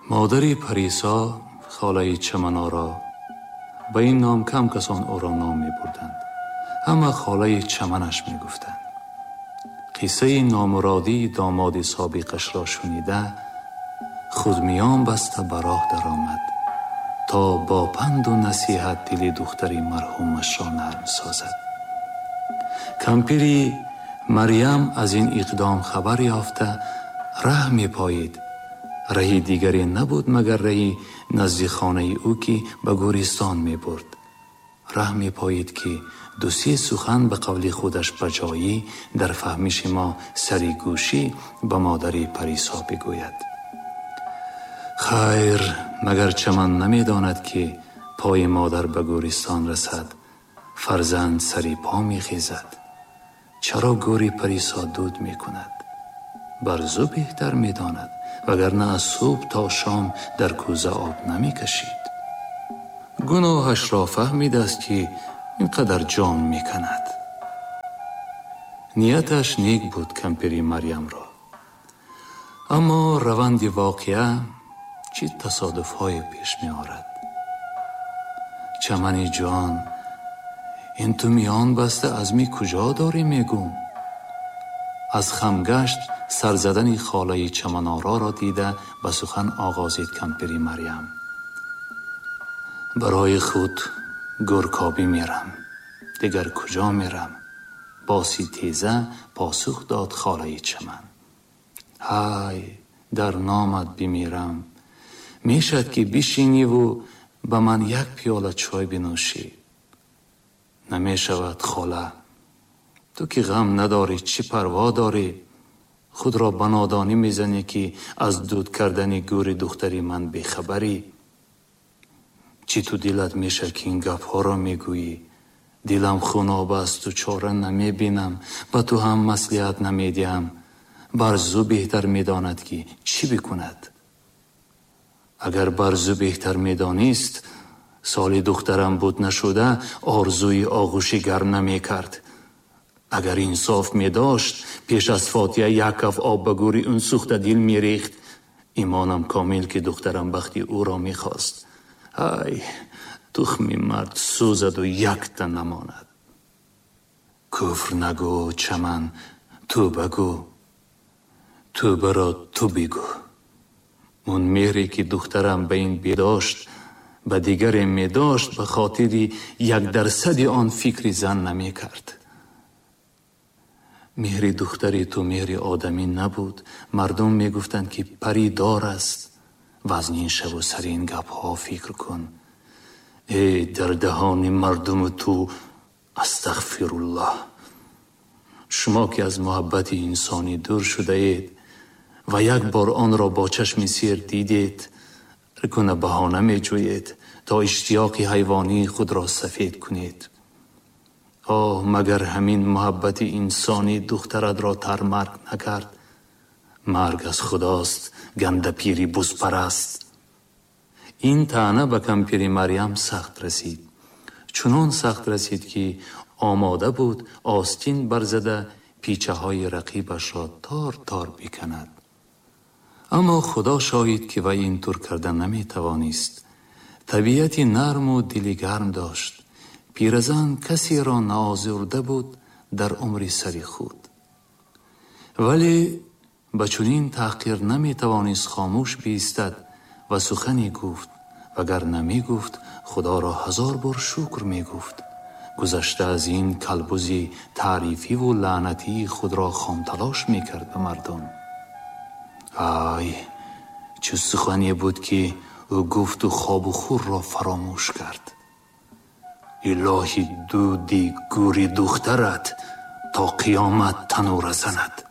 مادری پریسا، خاله چمنارا، به این نام کم کسان او را نام می بردند، اما خاله چمنش می گفتند. قصه نامرادی داماد سابقش را شنیده خود میان بسته به راه در آمد تا با پند و نصیحت دل دختری مرحومش را نرم سازد. کمپیری مریم از این اقدام خبر یافته ره می پایید. رهی دیگری نبود مگر رهی نزد خانه او که به گورستان می برد. ره می پایید که دوسی سخن به قول خودش بجایی در فهمش ما سری گوشی به مادری پریسا بگوید. خیر، مگر چمن نمی داند که پای مادر به گورستان رسد فرزند سری پا می خیزد. چرا گوری پریسا دود می کند؟ برزو بهتر می داند، وگرنه از صبح تا شام در کوزه آب نمی کشید. گناهش را فهمیده است که اینقدر جان می کند. نیتش نیک بود کمپیری مریم را، اما روند واقعه چه تصادف های پیش می آرد. چمنی جان، این تو میان بسته از می کجا داری میگم؟ از خمگشت سرزدن خاله چمنارا را دیده به سخن آغازید کمپیری مریم. برای خود گرکابی میرم، دیگر کجا میرم؟ باسی تیزه پاسخ داد خاله چمن. های، در نامت بمیرم، میشد که بشینی و به من یک پیاله چای بنوشی. نمیشود خاله، تو که غم نداری چی پروا داری؟ خود را به نادانی میزنی که از دود کردن گور دختری من بیخبری. چی تو دلت میشه که این گپ ها را میگویی؟ دلم خوناب است و چاره نمیبینم، به تو هم مصلحت نمیدیم. برزو بهتر میداند که چی بکند. اگر برزو بهتر میدانست سال دخترم بود نشده آرزوی آغوشی گر نمیکرد. اگر انصاف می داشت پیش از فاتحه یک کف آب به گوری اون سوخته دل می ریخت. ایمانم کامل که دخترم بختی او را می خواست. ای تخمی مرد سوزد و یک تن نماند. کفر نگو چمن، تو بگو، تو برا تو بگو. اون مهری که دخترم به این بیداشت به دیگر می داشت به خاطر 1% آن فکر زن نمی کرد. مهر دختری تو مهر آدمی نبود. مردم می گفتند که پری دار است. وزنین شب و سر این گپ ها فکر کن. ای در دهان مردم تو استغفرالله. شما که از محبت انسانی دور شده اید و یک بار آن را با چشم سیر دیدید، رکنه بهانه می جویید تا اشتیاق حیوانی خود را سفید کنید. مگر همین محبت انسانی دخترت را ترمرگ نکرد؟ مرگ از خداست، گنده پیری بز پرست. این طعنه به کمپیری مریم سخت رسید. چنان سخت رسید که آماده بود آستین برزده پیچه های رقیبش را تار تار بکند. اما خدا شاهد که وی این طور کردن نمی توانست. طبیعتی نرم و دلی گرم داشت. پیرزن کسی را نآزرده بود در عمر سری خود، ولی به چنین تحقیر نمی توانست خاموش بایستد و سخنی گفت. وگر نمی گفت خدا را 1000 بار شکر می گفت. گذشته از این کلبوزی تعریفی و لعنتی خود را خامتلاش می کرد به مردم. چه سخنی بود که او گفت و خواب و خور را فراموش کرد. الهی دودی گوری دخترت تا قیامت تنور زند.